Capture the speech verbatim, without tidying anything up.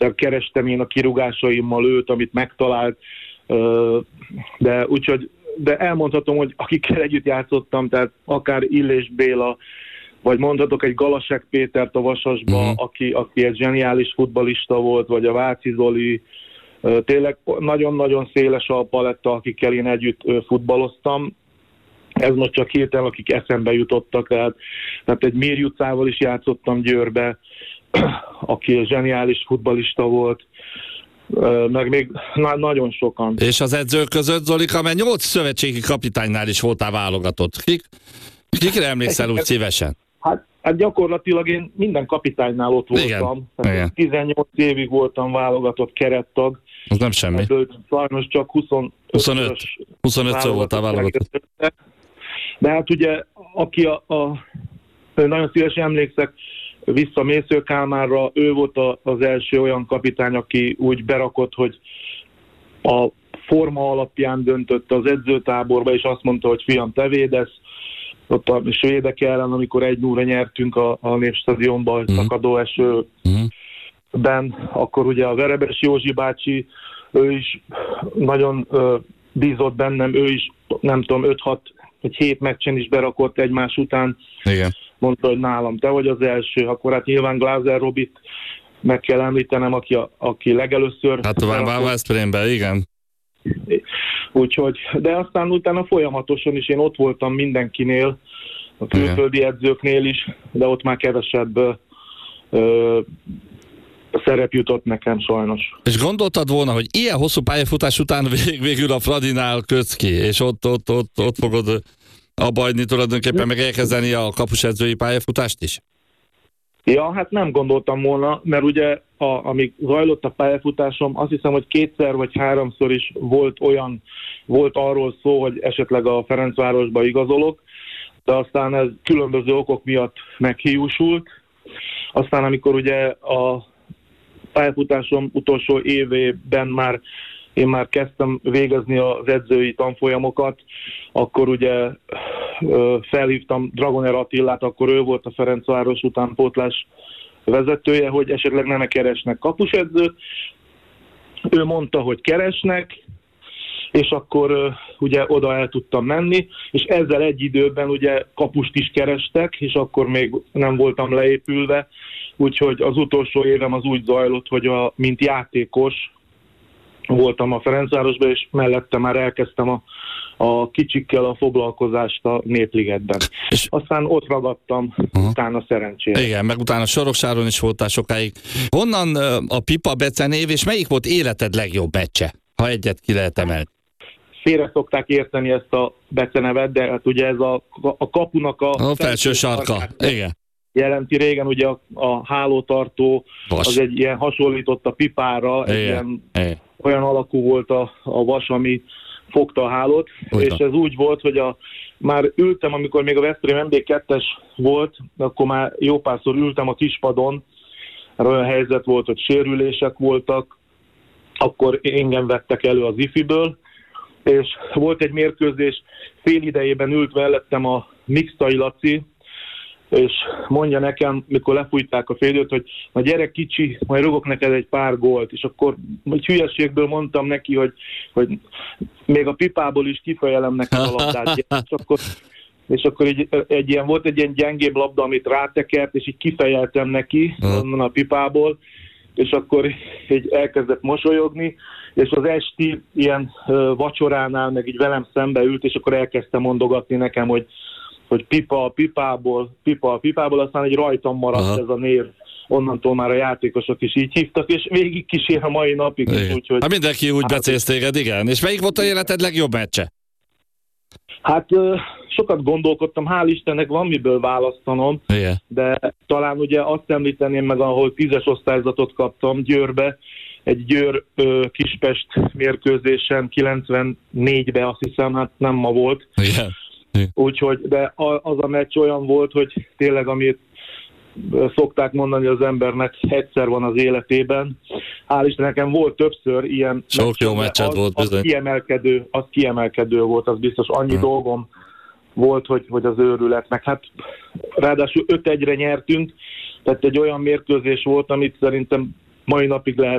de kerestem én a kirúgásaimmal őt, amit megtalált, de úgyhogy de elmondhatom, hogy akikkel együtt játszottam, tehát akár Illés Béla, vagy mondhatok egy Galasek Pétert a Vasasba, uh-huh. aki, aki egy zseniális futballista volt, vagy a Váci Zoli, tényleg nagyon-nagyon széles a paletta, akikkel én együtt futballoztam. Ez most csak hirtelen, akik eszembe jutottak, tehát, tehát egy Mir Jucával is játszottam Győrbe, aki egy zseniális futballista volt, meg még na- nagyon sokan. És az edzők között, Zolika, mert nyolc szövetségi kapitánynál is voltál válogatott. Kik, kikre emlékszel úgy szívesen? Hát, hát gyakorlatilag én minden kapitánynál ott voltam. Igen. Igen. tizennyolc évig voltam válogatott kerettag. Az nem semmi. Sajnos csak huszonöt huszonöt voltál válogatott. De hát ugye, aki a, a nagyon szívesen emlékszek vissza Mésző Kálmánra, ő volt a, az első olyan kapitány, aki úgy berakott, hogy a forma alapján döntött az edzőtáborba, és azt mondta, hogy fiam, te védesz. Ott a svédek ellen, amikor egy nulla nyertünk a, a Népstadionban, mm. szakadó esőben, mm. akkor ugye a Verebes Józsi bácsi, ő is nagyon ö, bízott bennem, ő is nem tudom, öt-hat vagy hét meccsen is berakott egymás után. Igen. Mondta, hogy nálam te vagy az első, akkor hát nyilván Glázer Robit meg kell említenem, aki, a, aki legelőször... Hát tovább a Veszprémben, igen. Úgyhogy, de aztán utána folyamatosan is én ott voltam mindenkinél, a külföldi igen. edzőknél is, de ott már kevesebb ö, ö, szerep jutott nekem sajnos. És gondoltad volna, hogy ilyen hosszú pályafutás után vég, végül a Fradinál kötsz ki, és ott, ott, ott, ott fogod abba hagyni tulajdonképpen, meg elkezdeni a kapusedzői pályafutást is? Ja, hát nem gondoltam volna, mert ugye a, amíg zajlott a pályafutásom, azt hiszem, hogy kétszer vagy háromszor is volt olyan, volt arról szó, hogy esetleg a Ferencvárosba igazolok, de aztán ez különböző okok miatt meghiúsult. Aztán amikor ugye a pályafutásom utolsó évében már én már kezdtem végezni az edzői tanfolyamokat, akkor ugye felhívtam Dragoner Attillát, akkor ő volt a Ferencváros utánpótlás vezetője, hogy esetleg nem keresnek kapusedzőt. Ő mondta, hogy keresnek, és akkor ugye oda el tudtam menni, és ezzel egy időben ugye kapust is kerestek, és akkor még nem voltam leépülve, úgyhogy az utolsó évem az úgy zajlott, hogy a, mint játékos voltam a Ferencvárosban, és mellette már elkezdtem a, a kicsikkel a foglalkozást a Népligetben. És aztán ott ragadtam, uh-huh. utána szerencsére. Igen, meg utána Soroksáron is voltál sokáig. Honnan a Pipa becenév, és melyik volt életed legjobb meccse, ha egyet ki lehet emelni? Félre szokták érteni ezt a becenevet, de hát ugye ez a, a kapunak a... A felső sarka, igen. Jelenti régen ugye a, a hálótartó, vas. Az egy ilyen hasonlított a pipára, egy ilyen, olyan alakú volt a, a vas, ami fogta a hálót, Ugyan. És ez úgy volt, hogy a, már ültem, amikor még a Veszprém em bé kettes volt, akkor már jó párszor ültem a kispadon, olyan helyzet volt, hogy sérülések voltak, akkor engem vettek elő az ifiből, és volt egy mérkőzés, fél idejében ült mellettem a Mixtai Laci, és mondja nekem, mikor lefújták a félidőt, hogy na gyere kicsi, majd rugok neked egy pár gólt, és akkor egy hülyeségből mondtam neki, hogy, hogy még a pipából is kifejelem neked a labdát, és akkor, és akkor egy, egy ilyen, volt egy ilyen gyengébb labda, amit rátekert, és így kifejeltem neki onnan a pipából, és akkor így elkezdett mosolyogni, és az esti ilyen uh, vacsoránál meg így velem szembe ült, és akkor elkezdte mondogatni nekem, hogy hogy pipa a pipából, pipa a pipából, aztán egy rajtam maradt Aha. ez a név. Onnantól már a játékosok is így hívtak, és végig kísér a mai napig. Úgyhogy... Hát mindenki úgy becéz téged, igen. És melyik volt a életed legjobb meccse? Hát sokat gondolkodtam, hál' Istennek van miből választanom, igen. De talán ugye azt említeném meg, ahol tízes osztályzatot kaptam Győrbe, egy Győr Kispest mérkőzésen kilencvennégyben, azt hiszem, hát nem ma volt. Igen. Úgyhogy, de az a meccs olyan volt, hogy tényleg, amit szokták mondani az embernek, egyszer van az életében. Hál' Isten, nekem volt többször ilyen sok meccs, jó meccset az, volt bizony. Az kiemelkedő, az kiemelkedő volt, az biztos. Annyi hmm. dolgom volt, hogy, hogy az őrület. Meg hát ráadásul öt egyre nyertünk, tehát egy olyan mérkőzés volt, amit szerintem mai napig lehet